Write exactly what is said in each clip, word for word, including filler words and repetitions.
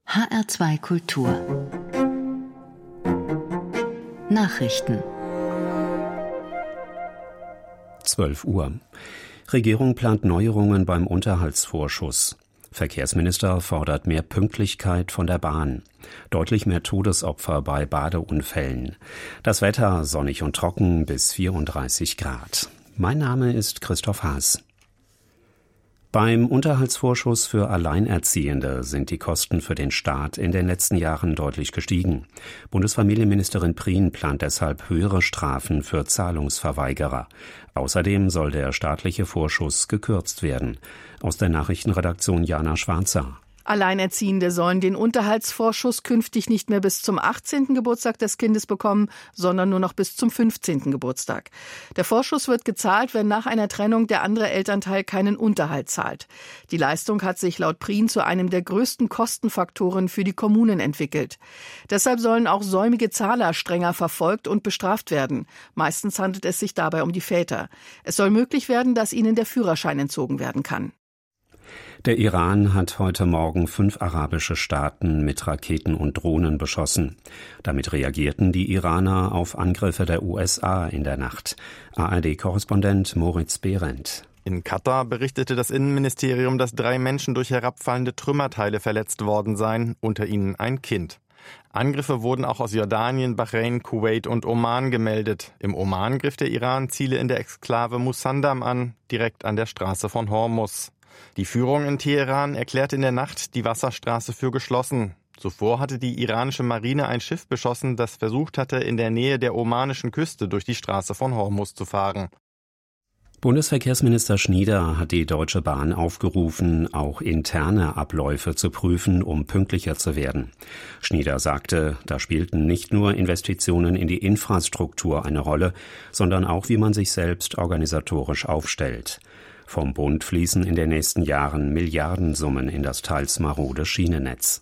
H R zwei Kultur Nachrichten. zwölf Uhr. Regierung plant Neuerungen beim Unterhaltsvorschuss. Verkehrsminister fordert mehr Pünktlichkeit von der Bahn. Deutlich mehr Todesopfer bei Badeunfällen. Das Wetter sonnig und trocken bis vierunddreißig Grad. Mein Name ist Christoph Haas. Beim Unterhaltsvorschuss für Alleinerziehende sind die Kosten für den Staat in den letzten Jahren deutlich gestiegen. Bundesfamilienministerin Prien plant deshalb höhere Strafen für Zahlungsverweigerer. Außerdem soll der staatliche Vorschuss gekürzt werden. Aus der Nachrichtenredaktion Jana Schwarzer. Alleinerziehende sollen den Unterhaltsvorschuss künftig nicht mehr bis zum achtzehnten Geburtstag des Kindes bekommen, sondern nur noch bis zum fünfzehnten Geburtstag. Der Vorschuss wird gezahlt, wenn nach einer Trennung der andere Elternteil keinen Unterhalt zahlt. Die Leistung hat sich laut Prien zu einem der größten Kostenfaktoren für die Kommunen entwickelt. Deshalb sollen auch säumige Zahler strenger verfolgt und bestraft werden. Meistens handelt es sich dabei um die Väter. Es soll möglich werden, dass ihnen der Führerschein entzogen werden kann. Der Iran hat heute Morgen fünf arabische Staaten mit Raketen und Drohnen beschossen. Damit reagierten die Iraner auf Angriffe der U S A in der Nacht. A R D-Korrespondent Moritz Behrendt. In Katar berichtete das Innenministerium, dass drei Menschen durch herabfallende Trümmerteile verletzt worden seien, unter ihnen ein Kind. Angriffe wurden auch aus Jordanien, Bahrain, Kuwait und Oman gemeldet. Im Oman griff der Iran Ziele in der Exklave Musandam an, direkt an der Straße von Hormuz. Die Führung in Teheran erklärte in der Nacht die Wasserstraße für geschlossen. Zuvor hatte die iranische Marine ein Schiff beschossen, das versucht hatte, in der Nähe der omanischen Küste durch die Straße von Hormuz zu fahren. Bundesverkehrsminister Schnieder hat die Deutsche Bahn aufgerufen, auch interne Abläufe zu prüfen, um pünktlicher zu werden. Schnieder sagte, da spielten nicht nur Investitionen in die Infrastruktur eine Rolle, sondern auch, wie man sich selbst organisatorisch aufstellt. Vom Bund fließen in den nächsten Jahren Milliardensummen in das teils marode Schienennetz.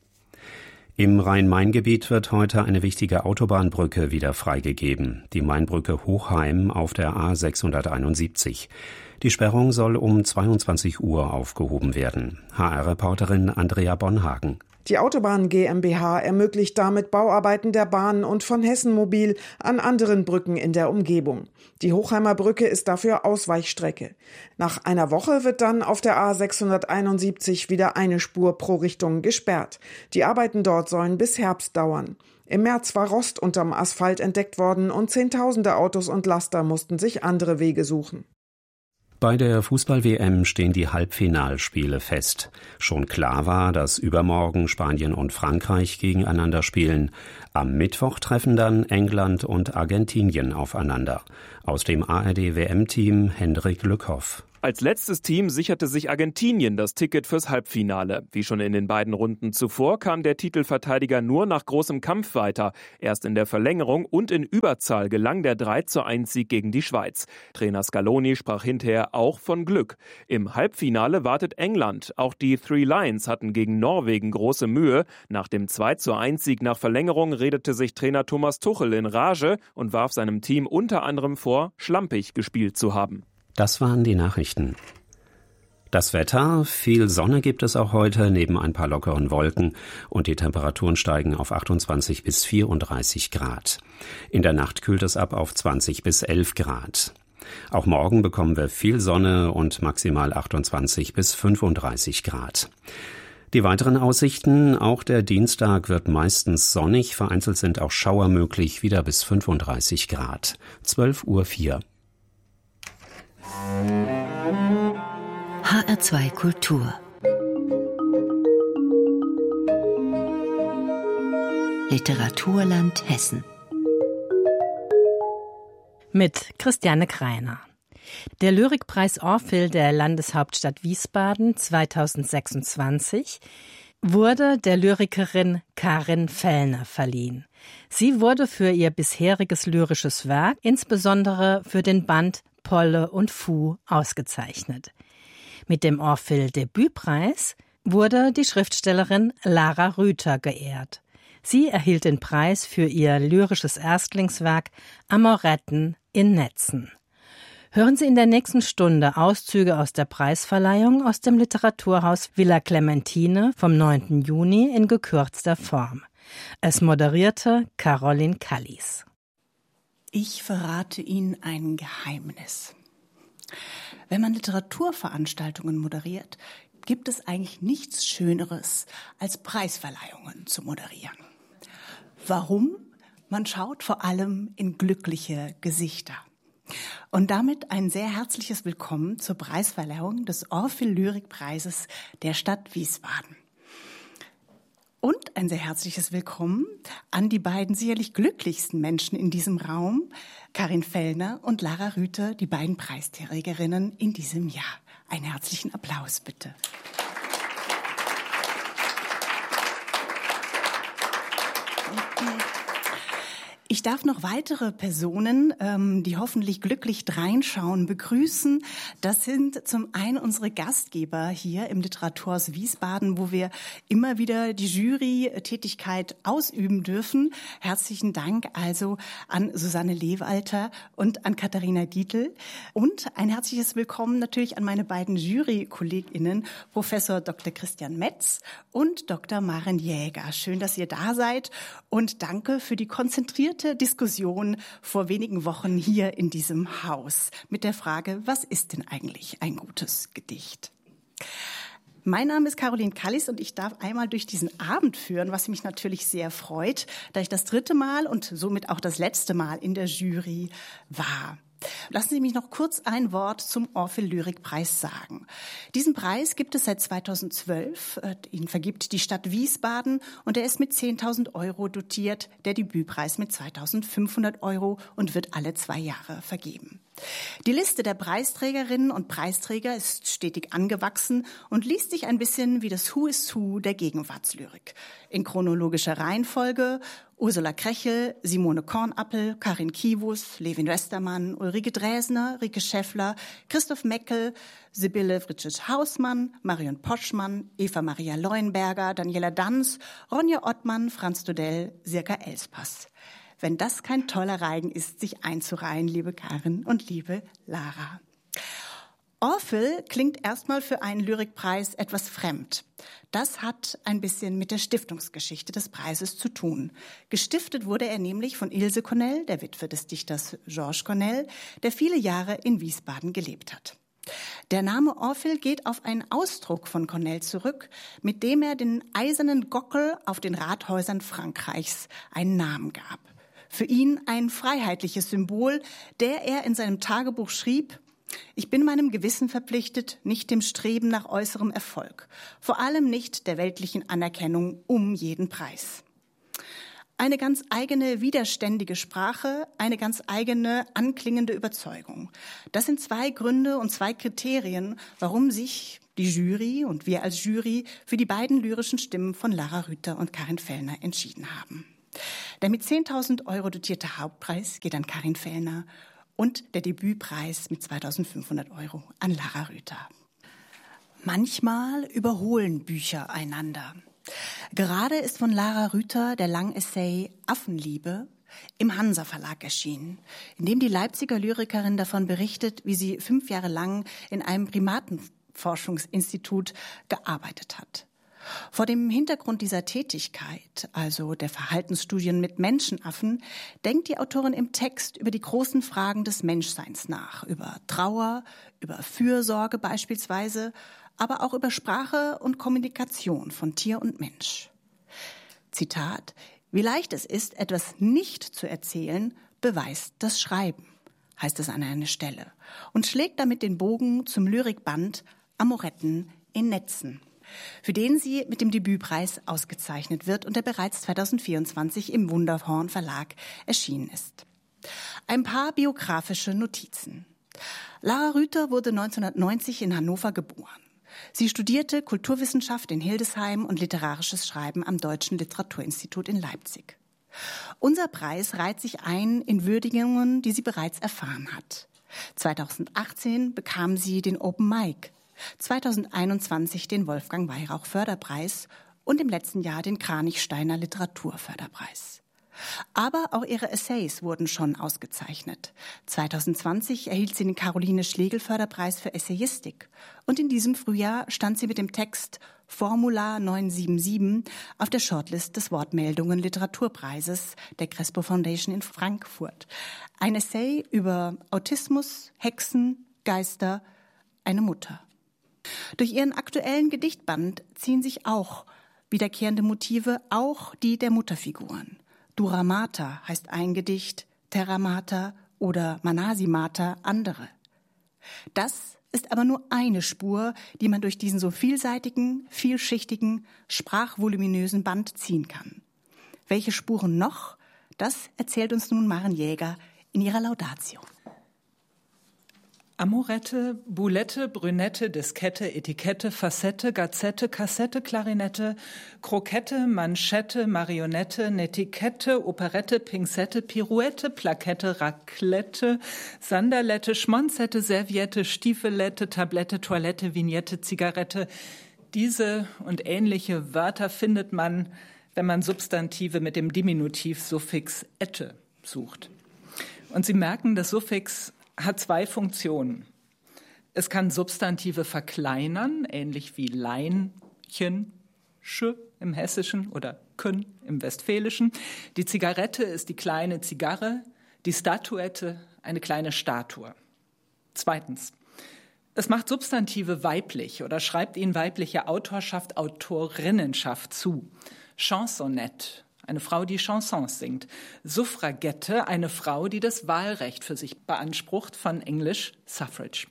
Im Rhein-Main-Gebiet wird heute eine wichtige Autobahnbrücke wieder freigegeben, die Mainbrücke Hochheim auf der A sechshunderteinundsiebzig. Die Sperrung soll um zweiundzwanzig Uhr aufgehoben werden. H R-Reporterin Andrea Bonhagen. Die Autobahn GmbH ermöglicht damit Bauarbeiten der Bahn und von Hessen Mobil an anderen Brücken in der Umgebung. Die Hochheimer Brücke ist dafür Ausweichstrecke. Nach einer Woche wird dann auf der A sechshunderteinundsiebzig wieder eine Spur pro Richtung gesperrt. Die Arbeiten dort sollen bis Herbst dauern. Im März war Rost unterm Asphalt entdeckt worden und Zehntausende Autos und Laster mussten sich andere Wege suchen. Bei der Fußball-W M stehen die Halbfinalspiele fest. Schon klar war, dass übermorgen Spanien und Frankreich gegeneinander spielen. Am Mittwoch treffen dann England und Argentinien aufeinander. Aus dem A R D-W M-Team Hendrik Lückhoff. Als letztes Team sicherte sich Argentinien das Ticket fürs Halbfinale. Wie schon in den beiden Runden zuvor kam der Titelverteidiger nur nach großem Kampf weiter. Erst in der Verlängerung und in Überzahl gelang der drei zu eins Sieg gegen die Schweiz. Trainer Scaloni sprach hinterher auch von Glück. Im Halbfinale wartet England. Auch die Three Lions hatten gegen Norwegen große Mühe. Nach dem zwei zu eins Sieg nach Verlängerung redete sich Trainer Thomas Tuchel in Rage und warf seinem Team unter anderem vor, schlampig gespielt zu haben. Das waren die Nachrichten. Das Wetter, viel Sonne gibt es auch heute, neben ein paar lockeren Wolken, und die Temperaturen steigen auf achtundzwanzig bis vierunddreißig Grad. In der Nacht kühlt es ab auf zwanzig bis elf Grad. Auch morgen bekommen wir viel Sonne und maximal achtundzwanzig bis fünfunddreißig Grad. Die weiteren Aussichten, auch der Dienstag wird meistens sonnig, vereinzelt sind auch Schauer möglich, wieder bis fünfunddreißig Grad. zwölf Uhr vier. H R zwei Kultur Literaturland Hessen mit Christiane Kreiner. Der Lyrikpreis Orphel der Landeshauptstadt Wiesbaden zweitausendsechsundzwanzig wurde der Lyrikerin Karin Fellner verliehen. Sie wurde für ihr bisheriges lyrisches Werk, insbesondere für den Band Polle und Fu, ausgezeichnet. Mit dem Orphel-Debütpreis wurde die Schriftstellerin Lara Rüther geehrt. Sie erhielt den Preis für ihr lyrisches Erstlingswerk Amoretten in Netzen. Hören Sie in der nächsten Stunde Auszüge aus der Preisverleihung aus dem Literaturhaus Villa Clementine vom neunten Juni in gekürzter Form. Es moderierte Caroline Kallis. Ich verrate Ihnen ein Geheimnis. Wenn man Literaturveranstaltungen moderiert, gibt es eigentlich nichts Schöneres, als Preisverleihungen zu moderieren. Warum? Man schaut vor allem in glückliche Gesichter. Und damit ein sehr herzliches Willkommen zur Preisverleihung des Orphel-Lyrik-Preises der Stadt Wiesbaden. Und ein sehr herzliches Willkommen an die beiden sicherlich glücklichsten Menschen in diesem Raum, Karin Fellner und Lara Rüther, die beiden Preisträgerinnen in diesem Jahr. Einen herzlichen Applaus bitte. Ich darf noch weitere Personen, ähm, die hoffentlich glücklich reinschauen, begrüßen. Das sind zum einen unsere Gastgeber hier im Literaturhaus Wiesbaden, wo wir immer wieder die Jury-Tätigkeit ausüben dürfen. Herzlichen Dank also an Susanne Lewalter und an Katharina Dietl. Und ein herzliches Willkommen natürlich an meine beiden Jury-KollegInnen, Professor Doktor Christian Metz und Doktor Maren Jäger. Schön, dass ihr da seid und danke für die konzentrierte Diskussion vor wenigen Wochen hier in diesem Haus mit der Frage, was ist denn eigentlich ein gutes Gedicht? Mein Name ist Caroline Kallis und ich darf einmal durch diesen Abend führen, was mich natürlich sehr freut, da ich das dritte Mal und somit auch das letzte Mal in der Jury war. Lassen Sie mich noch kurz ein Wort zum Orphel-Lyrik-Preis sagen. Diesen Preis gibt es seit zweitausendzwölf. Ihn vergibt die Stadt Wiesbaden und er ist mit zehntausend Euro dotiert, der Debütpreis mit zweitausendfünfhundert Euro und wird alle zwei Jahre vergeben. Die Liste der Preisträgerinnen und Preisträger ist stetig angewachsen und liest sich ein bisschen wie das Who is Who der Gegenwartslyrik. In chronologischer Reihenfolge Ursula Krechel, Simone Kornappel, Karin Kiewus, Levin Westermann, Ulrike Dresner, Rike Schäffler, Christoph Meckel, Sibylle Fritschitsch-Hausmann, Marion Poschmann, Eva Maria Leuenberger, Daniela Danz, Ronja Ottmann, Franz Dodell, Sirka Elspass. Wenn das kein toller Reigen ist, sich einzureihen, liebe Karin und liebe Lara. Orphel klingt erstmal für einen Lyrikpreis etwas fremd. Das hat ein bisschen mit der Stiftungsgeschichte des Preises zu tun. Gestiftet wurde er nämlich von Ilse Cornell, der Witwe des Dichters Georges Cornell, der viele Jahre in Wiesbaden gelebt hat. Der Name Orphel geht auf einen Ausdruck von Cornell zurück, mit dem er den eisernen Gockel auf den Rathäusern Frankreichs einen Namen gab. Für ihn ein freiheitliches Symbol, der er in seinem Tagebuch schrieb: Ich bin meinem Gewissen verpflichtet, nicht dem Streben nach äußerem Erfolg, vor allem nicht der weltlichen Anerkennung um jeden Preis. Eine ganz eigene, widerständige Sprache, eine ganz eigene, anklingende Überzeugung. Das sind zwei Gründe und zwei Kriterien, warum sich die Jury und wir als Jury für die beiden lyrischen Stimmen von Lara Rüther und Karin Fellner entschieden haben. Der mit zehntausend Euro dotierte Hauptpreis geht an Karin Fellner und der Debütpreis mit zweitausendfünfhundert Euro an Lara Rüther. Manchmal überholen Bücher einander. Gerade ist von Lara Rüther der Langessay Affenliebe im Hansa Verlag erschienen, in dem die Leipziger Lyrikerin davon berichtet, wie sie fünf Jahre lang in einem Primatenforschungsinstitut gearbeitet hat. Vor dem Hintergrund dieser Tätigkeit, also der Verhaltensstudien mit Menschenaffen, denkt die Autorin im Text über die großen Fragen des Menschseins nach, über Trauer, über Fürsorge beispielsweise, aber auch über Sprache und Kommunikation von Tier und Mensch. Zitat: Wie leicht es ist, etwas nicht zu erzählen, beweist das Schreiben, heißt es an einer Stelle, und schlägt damit den Bogen zum Lyrikband Amoretten in Netzen, für den sie mit dem Debütpreis ausgezeichnet wird und der bereits zweitausendvierundzwanzig im Wunderhorn Verlag erschienen ist. Ein paar biografische Notizen. Lara Rüther wurde neunzehnhundertneunzig in Hannover geboren. Sie studierte Kulturwissenschaft in Hildesheim und literarisches Schreiben am Deutschen Literaturinstitut in Leipzig. Unser Preis reiht sich ein in Würdigungen, die sie bereits erfahren hat. zweitausendachtzehn bekam sie den Open Mic, zweitausendeinundzwanzig den Wolfgang Weyrauch Förderpreis und im letzten Jahr den Kranichsteiner Literaturförderpreis. Aber auch ihre Essays wurden schon ausgezeichnet. zweitausendzwanzig erhielt sie den Caroline-Schlegel-Förderpreis für Essayistik. Und in diesem Frühjahr stand sie mit dem Text Formula neun sieben sieben auf der Shortlist des Wortmeldungen Literaturpreises der Crespo Foundation in Frankfurt. Ein Essay über Autismus, Hexen, Geister, eine Mutter. Durch ihren aktuellen Gedichtband ziehen sich auch wiederkehrende Motive, auch die der Mutterfiguren. Duramata heißt ein Gedicht, Terramata oder Manasimata andere. Das ist aber nur eine Spur, die man durch diesen so vielseitigen, vielschichtigen, sprachvoluminösen Band ziehen kann. Welche Spuren noch? Das erzählt uns nun Maren Jäger in ihrer Laudatio. Amorette, Boulette, Brünette, Diskette, Etikette, Facette, Gazette, Kassette, Klarinette, Krokette, Manschette, Marionette, Netiquette, Operette, Pinzette, Pirouette, Plakette, Raclette, Sanderlette, Schmonzette, Serviette, Stiefelette, Tablette, Toilette, Vignette, Zigarette. Diese und ähnliche Wörter findet man, wenn man Substantive mit dem Diminutivsuffix ette sucht. Und Sie merken, das Suffix hat zwei Funktionen. Es kann Substantive verkleinern, ähnlich wie Leinchen, sch im Hessischen oder kün im Westfälischen. Die Zigarette ist die kleine Zigarre, die Statuette eine kleine Statue. Zweitens, es macht Substantive weiblich oder schreibt ihnen weibliche Autorschaft, Autorinnenschaft zu. Chansonnette, eine Frau, die Chansons singt. Suffragette, eine Frau, die das Wahlrecht für sich beansprucht, von Englisch Suffrage.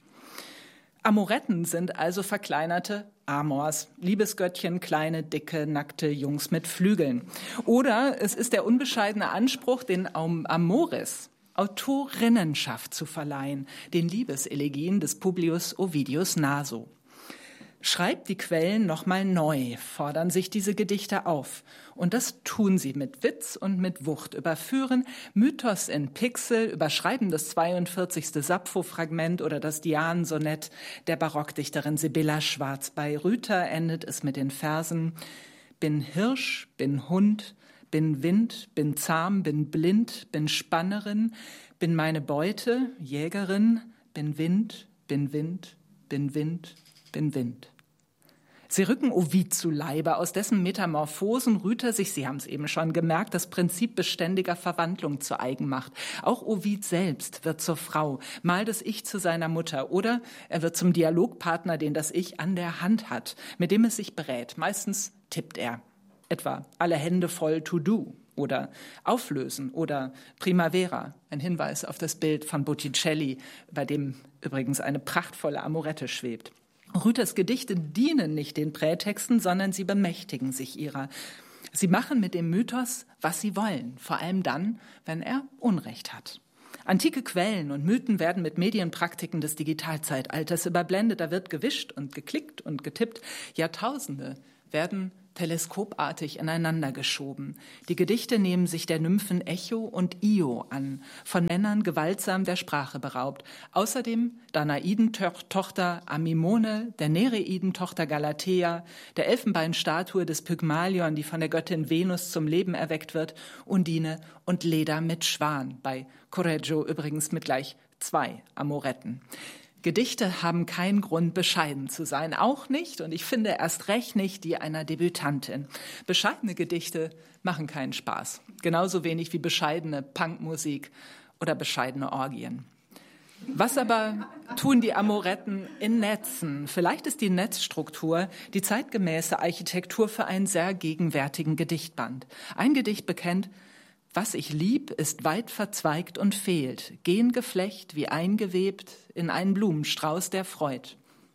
Amoretten sind also verkleinerte Amors, Liebesgöttchen, kleine, dicke, nackte Jungs mit Flügeln. Oder es ist der unbescheidene Anspruch, den Amoris, Autorinnenschaft zu verleihen, den Liebeselegien des Publius Ovidius Naso. Schreibt die Quellen nochmal neu, fordern sich diese Gedichte auf. Und das tun sie mit Witz und mit Wucht, überführen Mythos in Pixel, überschreiben das zweiundvierzigste Sappho-Fragment oder das Dianensonett der Barockdichterin Sibylla Schwarz. Bei Rüther endet es mit den Versen: Bin Hirsch, bin Hund, bin Wind, bin zahm, bin blind, bin Spannerin, bin meine Beute, Jägerin, bin Wind, bin Wind, bin Wind, bin Wind. Sie rücken Ovid zu Leibe, aus dessen Metamorphosen Rüther sich, Sie haben es eben schon gemerkt, das Prinzip beständiger Verwandlung zu eigen macht. Auch Ovid selbst wird zur Frau, mal das Ich zu seiner Mutter, oder er wird zum Dialogpartner, den das Ich an der Hand hat, mit dem es sich berät. Meistens tippt er, etwa alle Hände voll to do oder auflösen oder Primavera, ein Hinweis auf das Bild von Botticelli, bei dem übrigens eine prachtvolle Amorette schwebt. Rüthers Gedichte dienen nicht den Prätexten, sondern sie bemächtigen sich ihrer. Sie machen mit dem Mythos, was sie wollen, vor allem dann, wenn er Unrecht hat. Antike Quellen und Mythen werden mit Medienpraktiken des Digitalzeitalters überblendet. Da wird gewischt und geklickt und getippt. Jahrtausende werden teleskopartig ineinander geschoben. Die Gedichte nehmen sich der Nymphen Echo und Io an, von Männern gewaltsam der Sprache beraubt. Außerdem Danaiden-Tochter Amymone, der Nereiden-Tochter Galatea, der Elfenbeinstatue des Pygmalion, die von der Göttin Venus zum Leben erweckt wird, Undine und Leda mit Schwan, bei Correggio übrigens mit gleich zwei Amoretten. Gedichte haben keinen Grund, bescheiden zu sein. Auch nicht, und ich finde erst recht nicht, die einer Debütantin. Bescheidene Gedichte machen keinen Spaß. Genauso wenig wie bescheidene Punkmusik oder bescheidene Orgien. Was aber tun die Amoretten in Netzen? Vielleicht ist die Netzstruktur die zeitgemäße Architektur für einen sehr gegenwärtigen Gedichtband. Ein Gedicht bekennt: Was ich lieb, ist weit verzweigt und fehlt, Gengeflecht wie eingewebt in einen Blumenstrauß der Freud.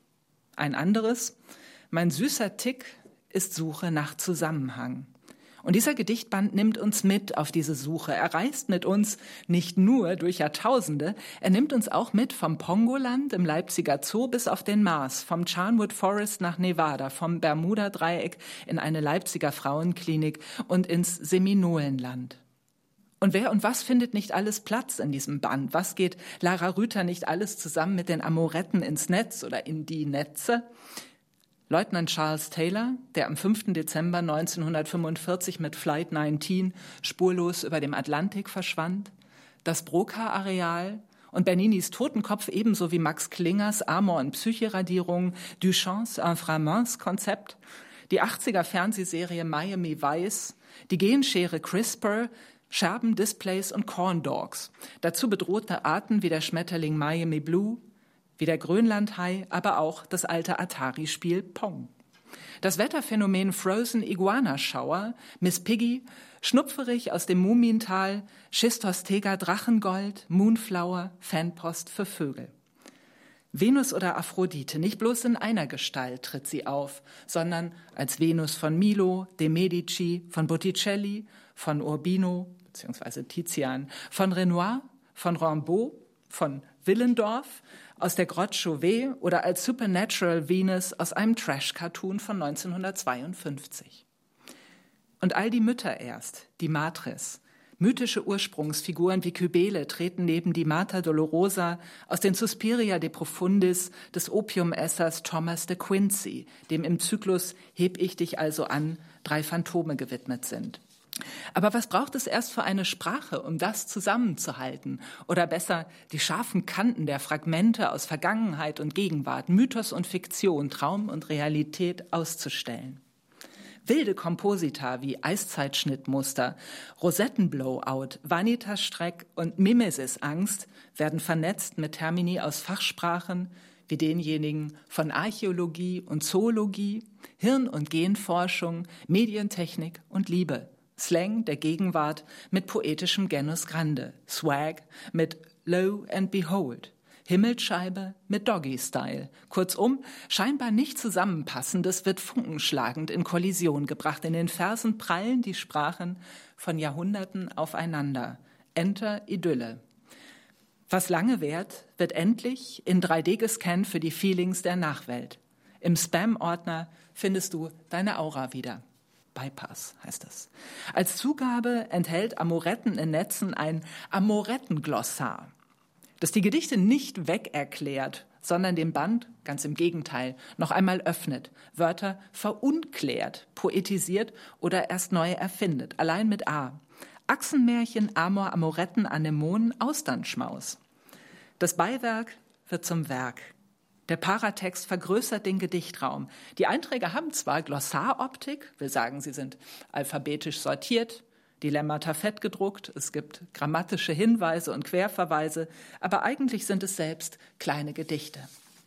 Ein anderes: Mein süßer Tick ist Suche nach Zusammenhang. Und dieser Gedichtband nimmt uns mit auf diese Suche. Er reist mit uns nicht nur durch Jahrtausende, er nimmt uns auch mit vom Pongoland im Leipziger Zoo bis auf den Mars, vom Charnwood Forest nach Nevada, vom Bermuda-Dreieck in eine Leipziger Frauenklinik und ins Seminolenland. Und wer und was findet nicht alles Platz in diesem Band? Was geht Lara Rüther nicht alles zusammen mit den Amoretten ins Netz oder in die Netze? Leutnant Charles Taylor, der am fünften Dezember neunzehnhundertfünfundvierzig mit Flight neunzehn spurlos über dem Atlantik verschwand, das Broca-Areal und Berninis Totenkopf ebenso wie Max Klingers Amor- und Psycheradierung, Duchamps Inframens-Konzept, die achtziger Fernsehserie Miami Vice, die Genschere CRISPR, Scherben, Displays und Corn Dogs. Dazu bedrohte Arten wie der Schmetterling Miami Blue, wie der Grönlandhai, aber auch das alte Atari-Spiel Pong. Das Wetterphänomen Frozen Iguana Shower, Miss Piggy, Schnupferich aus dem Mumiental, Schistostega Drachengold, Moonflower, Fanpost für Vögel. Venus oder Aphrodite, nicht bloß in einer Gestalt tritt sie auf, sondern als Venus von Milo, de Medici, von Botticelli, von Urbino bzw. Tizian, von Renoir, von Rimbaud, von Willendorf, aus der Grotte Chauvet oder als Supernatural Venus aus einem Trash-Cartoon von neunzehnhundertzweiundfünfzig. Und all die Mütter erst, die Matres, mythische Ursprungsfiguren wie Kybele treten neben die Mater Dolorosa aus den Suspiria de Profundis des Opiumessers Thomas de Quincey, dem im Zyklus Heb ich dich also an drei Phantome gewidmet sind. Aber was braucht es erst für eine Sprache, um das zusammenzuhalten? Oder besser, die scharfen Kanten der Fragmente aus Vergangenheit und Gegenwart, Mythos und Fiktion, Traum und Realität auszustellen? Wilde Komposita wie Eiszeitschnittmuster, Rosettenblowout, Vanitas-Streck und Mimesis-Angst werden vernetzt mit Termini aus Fachsprachen wie denjenigen von Archäologie und Zoologie, Hirn- und Genforschung, Medientechnik und Liebe. Slang der Gegenwart mit poetischem Genus Grande, Swag mit Lo and Behold, Himmelsscheibe mit Doggy-Style. Kurzum, scheinbar nicht Zusammenpassendes wird funkenschlagend in Kollision gebracht. In den Versen prallen die Sprachen von Jahrhunderten aufeinander. Enter Idylle. Was lange währt, wird endlich in drei D gescannt für die Feelings der Nachwelt. Im Spam-Ordner findest du deine Aura wieder. Bypass heißt es. Als Zugabe enthält Amoretten in Netzen ein Amorettenglossar, das die Gedichte nicht wegerklärt, sondern den Band, ganz im Gegenteil, noch einmal öffnet, Wörter verunklärt, poetisiert oder erst neu erfindet, allein mit A. Achsenmärchen, Amor, Amoretten, Anemonen, Austernschmaus. Das Beiwerk wird zum Werk. Der Paratext vergrößert den Gedichtraum. Die Einträge haben zwar Glossaroptik, will sagen, sie sind alphabetisch sortiert, Dilemmata fett gedruckt, es gibt grammatische Hinweise und Querverweise, aber eigentlich sind es selbst kleine Gedichte.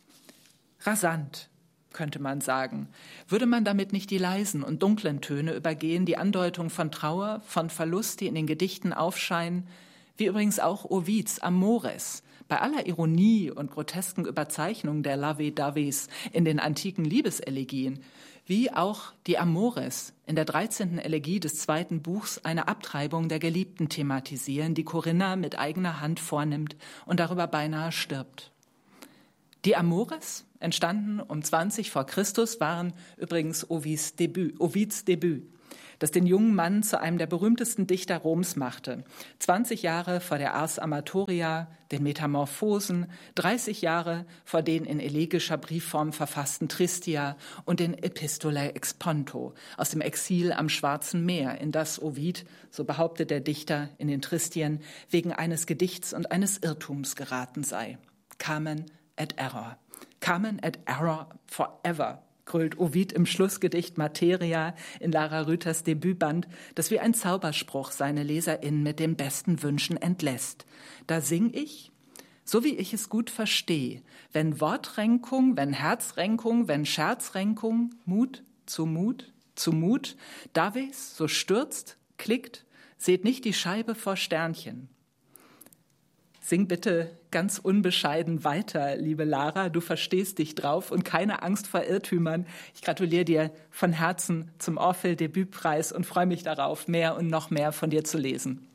Rasant, könnte man sagen. Würde man damit nicht die leisen und dunklen Töne übergehen, die Andeutung von Trauer, von Verlust, die in den Gedichten aufscheinen, wie übrigens auch Ovids Amores, bei aller Ironie und grotesken Überzeichnung der Lovey-Doveys in den antiken Liebeselegien, wie auch die Amores in der dreizehnten Elegie des zweiten Buchs eine Abtreibung der Geliebten thematisieren, die Corinna mit eigener Hand vornimmt und darüber beinahe stirbt. Die Amores, entstanden um zwanzig vor Christus, waren übrigens Ovids Debüt, Ovids Debüt, das den jungen Mann zu einem der berühmtesten Dichter Roms machte. zwanzig Jahre vor der Ars Amatoria, den Metamorphosen, dreißig Jahre vor den in elegischer Briefform verfassten Tristia und den Epistolae Exponto aus dem Exil am Schwarzen Meer, in das Ovid, so behauptet der Dichter in den Tristien, wegen eines Gedichts und eines Irrtums geraten sei. Carmen et Error. Carmen et Error forever, grölt Ovid im Schlussgedicht Materia in Lara Rüthers Debütband, das wie ein Zauberspruch seine LeserInnen mit den besten Wünschen entlässt. Da sing ich, so wie ich es gut verstehe, wenn Wortrenkung, wenn Herzrenkung, wenn Scherzrenkung, Mut zu Mut, zu Mut, Daves so stürzt, klickt, seht nicht die Scheibe vor Sternchen. Sing bitte ganz unbescheiden weiter, liebe Lara. Du verstehst dich drauf und keine Angst vor Irrtümern. Ich gratuliere dir von Herzen zum Orphel-Debütpreis und freue mich darauf, mehr und noch mehr von dir zu lesen.